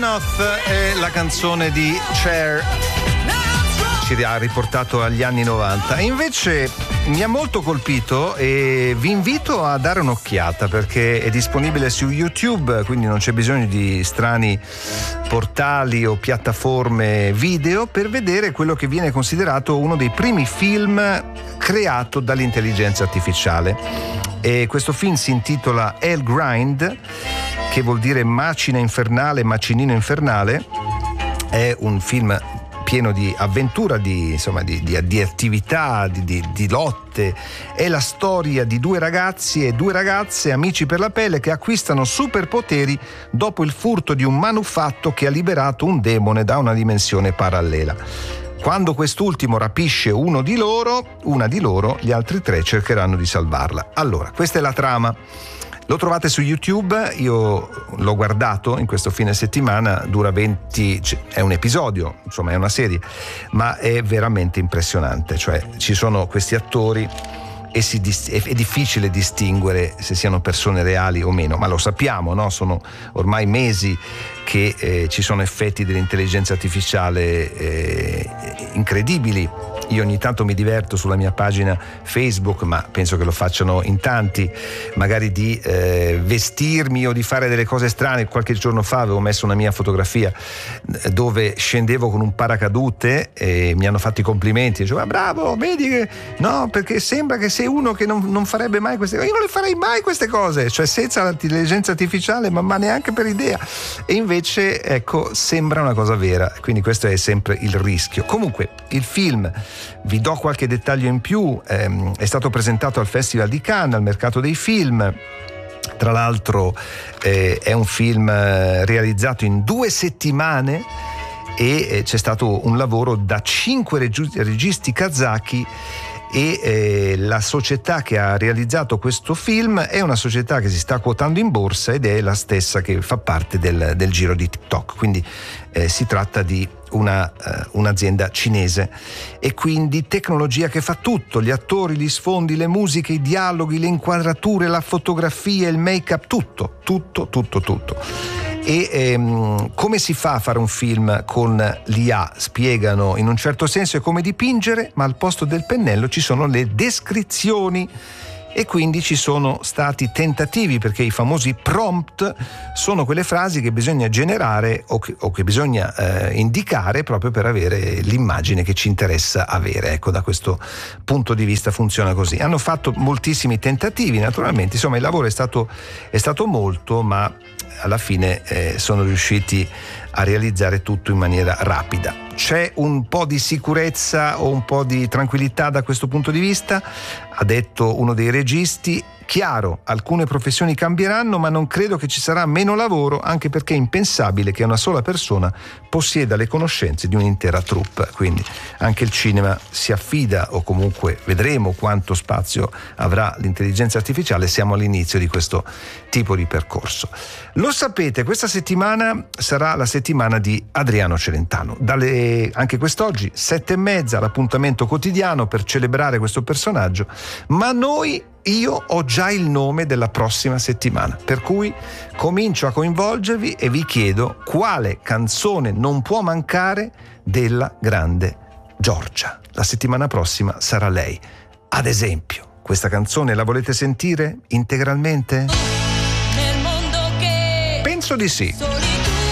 Enough è la canzone di Cher, ci ha riportato agli anni 90. Invece mi ha molto colpito e vi invito a dare un'occhiata perché è disponibile su YouTube, quindi non c'è bisogno di strani portali o piattaforme video per vedere quello che viene considerato uno dei primi film creato dall'intelligenza artificiale. E questo film si intitola Hell Grind, che vuol dire macina infernale, macinino infernale. È un film pieno di avventura, di attività, di lotte. È la storia di due ragazzi e due ragazze, amici per la pelle, che acquistano superpoteri dopo il furto di un manufatto che ha liberato un demone da una dimensione parallela. Quando quest'ultimo rapisce una di loro, gli altri tre cercheranno di salvarla. Allora, questa è la trama. Lo trovate su YouTube, io l'ho guardato in questo fine settimana, dura 20, è un episodio, insomma è una serie, ma è veramente impressionante, cioè ci sono questi attori e è difficile distinguere se siano persone reali o meno, ma lo sappiamo, no? Sono ormai mesi che ci sono effetti dell'intelligenza artificiale incredibili. Io ogni tanto mi diverto sulla mia pagina Facebook, ma penso che lo facciano in tanti, magari di vestirmi o di fare delle cose strane. Qualche giorno fa avevo messo una mia fotografia dove scendevo con un paracadute e mi hanno fatto i complimenti. Dicevo, ah, bravo, vedi che no, perché sembra che sei uno che non farebbe mai queste cose. Io non le farei mai queste cose, cioè senza l'intelligenza artificiale, ma neanche per idea. E invece, ecco, sembra una cosa vera, quindi questo è sempre il rischio. Comunque, il film, vi do qualche dettaglio in più, è stato presentato al Festival di Cannes, al Mercato dei Film. Tra l'altro è un film realizzato in 2 settimane e c'è stato un lavoro da 5 registi kazaki. E la società che ha realizzato questo film è una società che si sta quotando in borsa ed è la stessa che fa parte del giro di TikTok, quindi si tratta di un'azienda cinese e quindi tecnologia che fa tutto, gli attori, gli sfondi, le musiche, i dialoghi, le inquadrature, la fotografia, il make-up, tutto. E come si fa a fare un film con l'IA? Spiegano in un certo senso è come dipingere, ma al posto del pennello ci sono le descrizioni e quindi ci sono stati tentativi, perché i famosi prompt sono quelle frasi che bisogna generare o che bisogna indicare proprio per avere l'immagine che ci interessa avere. Ecco, da questo punto di vista funziona così. Hanno fatto moltissimi tentativi, naturalmente, insomma il lavoro è stato molto, ma alla fine sono riusciti a realizzare tutto in maniera rapida. C'è un po' di sicurezza o un po' di tranquillità da questo punto di vista, ha detto uno dei registi. Chiaro, alcune professioni cambieranno, ma non credo che ci sarà meno lavoro, anche perché è impensabile che una sola persona possieda le conoscenze di un'intera troupe. Quindi anche il cinema si affida, o comunque vedremo quanto spazio avrà l'intelligenza artificiale. Siamo all'inizio di questo tipo di percorso. Lo sapete, questa settimana sarà la settimana di Adriano Celentano. Anche quest'oggi 7:30 l'appuntamento quotidiano per celebrare questo personaggio, ma io ho già il nome della prossima settimana, per cui comincio a coinvolgervi e vi chiedo quale canzone non può mancare della grande Giorgia. La settimana prossima sarà lei. Ad esempio, questa canzone la volete sentire integralmente? Nel mondo che Penso di sì.